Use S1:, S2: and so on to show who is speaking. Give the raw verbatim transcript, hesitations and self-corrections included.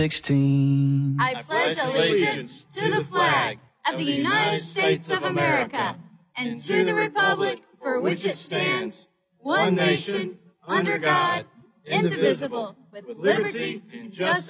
S1: sixteen.
S2: I pledge allegiance to the flag of the United States of America and to the republic for which it stands, one nation, under God, indivisible, with liberty and justice